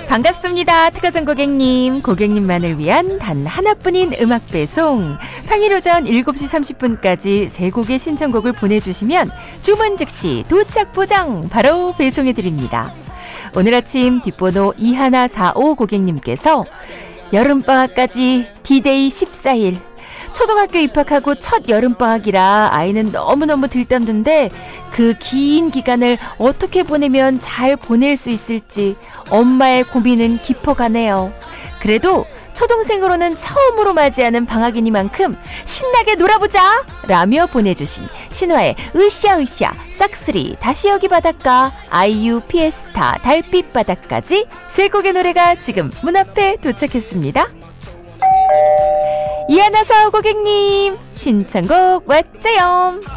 반갑습니다. 특허전 고객님만을 위한 단 하나뿐인 음악 배송. 평일 오전 7시 30분까지 세 곡의 신청곡을 보내주시면 주문 즉시 도착 보장 바로 배송해드립니다. 오늘 아침 뒷번호 2145 고객님께서 여름방학까지 D-Day 14일. 초등학교 입학하고 첫 여름방학이라 아이는 너무너무 들떴는데 그 긴 기간을 어떻게 보내면 잘 보낼 수 있을지 엄마의 고민은 깊어가네요. 그래도 초등생으로는 처음으로 맞이하는 방학이니만큼 신나게 놀아보자! 라며 보내주신 신화의 으쌰으쌰 싹쓸이 다시 여기 바닷가 아이유 피에스타 달빛 바다까지 세 곡의 노래가 지금 문 앞에 도착했습니다. 이하나사 고객님 신청곡 왔죠요.